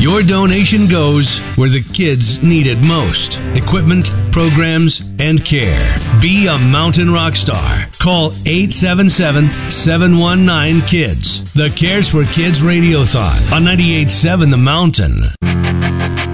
Your donation goes where the kids need it most. Equipment, programs, and care. Be a mountain rock star. Call 877-719-KIDS. The Cares for Kids Radiothon on 98.7 The Mountain.